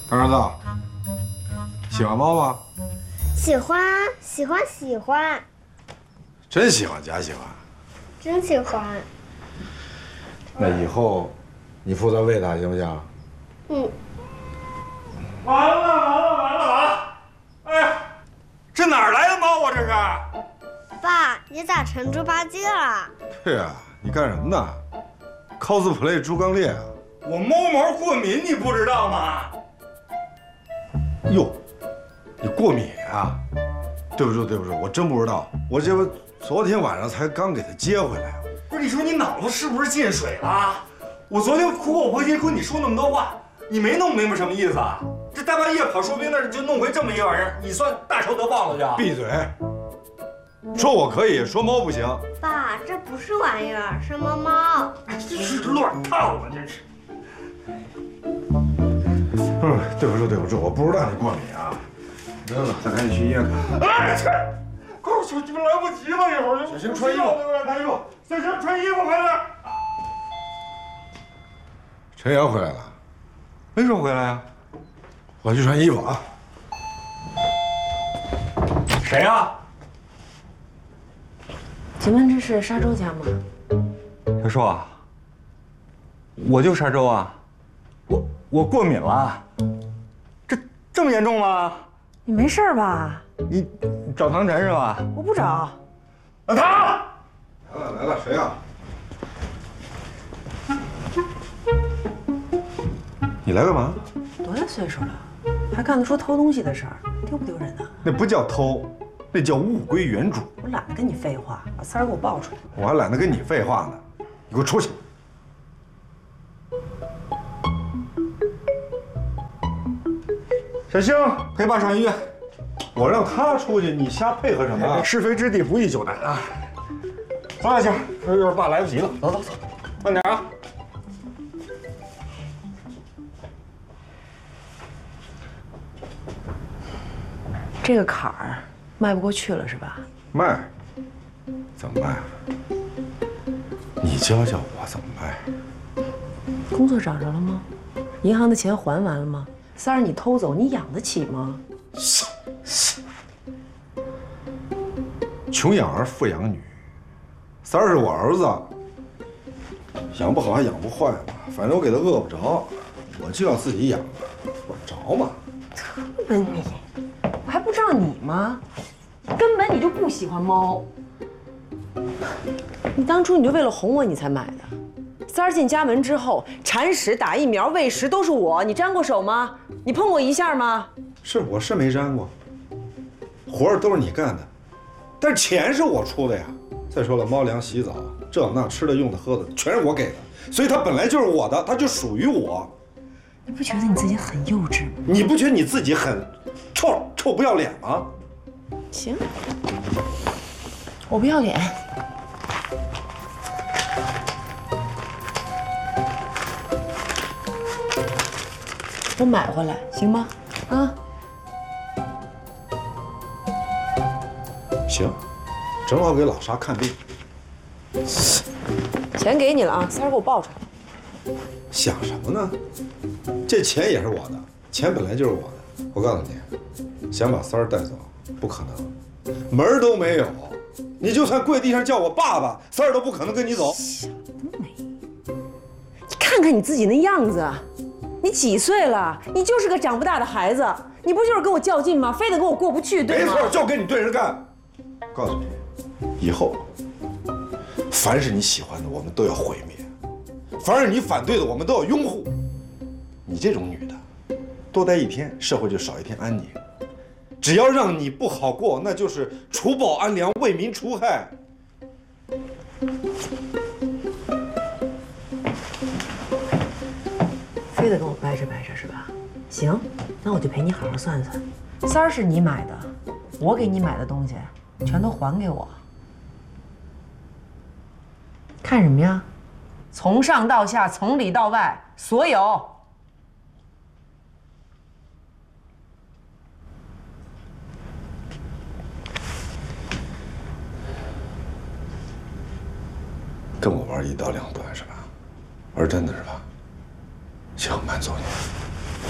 儿子，喜欢猫吗？ 喜欢，喜欢，喜欢， 真喜欢，假喜欢？ 真喜欢。 那以后你负责喂它行不行？ 嗯。 完了！哎呀，这哪儿来的猫啊？这是？ 爸，你咋成猪八戒了？ 对呀，你干什么呢 ？cosplay 猪刚鬣啊！ 我猫毛过敏，你不知道吗？ 哟，你过敏啊？对不住，我真不知道。我这不昨天晚上才刚给它接回来。 不是，你说你脑子是不是进水了？我昨天苦口婆心跟你说那么多话，你没弄明白什么意思啊？这大半夜跑树兵那儿就弄回这么一玩意儿，你算大仇得报了就？ 闭嘴！说我可以，说猫不行。 爸，这不是玩意儿，是猫猫。 真是乱套啊！真是。 对不住，我不知道你过敏啊。得了，咱赶紧去医院看。 哎，去！快去，这来不及了，一会儿。 小星穿衣服， 穿衣服。小星穿衣服，快点！ 陈阳回来了， 没说回来呀？ 我去穿衣服啊。 谁呀？ 请问这是沙洲家吗？ 小寿啊，我就沙洲啊，我过敏了，这么严重吗？ 你没事吧？ 你找唐晨是吧？ 我不找。 唐， 来了，谁呀？你来干嘛？ 多大岁数了，还干得出偷东西的事儿，丢不丢人啊？ 那不叫偷，那叫物归原主。 我懒得跟你废话，把三儿给我抱出来。 我还懒得跟你废话呢，你给我出去！ 小星陪爸上医院。 我让他出去，你瞎配合什么？ 是非之地不易久难啊！走，小星，一会儿爸来不及了，走，慢点啊！ 这个坎儿迈不过去了是吧？ 卖？怎么卖？你教教我怎么卖？ 工作找着了吗？银行的钱还完了吗？三儿，你偷走，你养得起吗？ 穷养儿，富养女。三儿是我儿子，养不好还养不坏嘛。反正我给他饿不着，我就要自己养，管着吗？ 特么你，我还不知道你吗？根本你就不喜欢猫。你当初你就为了哄我，你才买的。三儿进家门之后，铲屎、打疫苗、喂食都是我，你沾过手吗？你碰过一下吗？ 是，我是没沾过，活儿都是你干的，但是钱是我出的呀。再说了，猫粮、洗澡，这那吃的、用的、喝的，全是我给的，所以它本来就是我的，它就属于我。 你不觉得你自己很幼稚吗？ 你不觉得你自己很臭不要脸吗？ 行，我不要脸。我买回来行吗？啊？ 行，正好给老沙看病。 钱给你了啊，三儿给我抱出来。 想什么呢？这钱也是我的，钱本来就是我的。我告诉你，想把三儿带走，不可能，门儿都没有。你就算跪地上叫我爸爸，三儿都不可能跟你走。 想得美！你看看你自己那样子，你几岁了？你就是个长不大的孩子，你不就是跟我较劲吗？非得跟我过不去，对吗？ 没错，就跟你对着干。告诉你，以后凡是你喜欢的，我们都要毁灭；凡是你反对的，我们都要拥护。你这种女的，多待一天，社会就少一天安宁。只要让你不好过，那就是除暴安良，为民除害。 非得跟我掰扯掰扯是吧？行，那我就陪你好好算算。三儿是你买的，我给你买的东西，全都还给我。看什么呀？从上到下，从里到外，所有。 跟我玩一刀两断是吧？玩真的是吧？行，满足你。